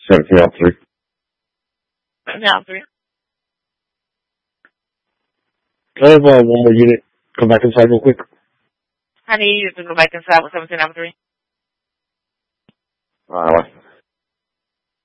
17 out 3. 17 out 3. Can I have one more unit come back inside real quick? I need you to go back inside with 17 out 3. Alright.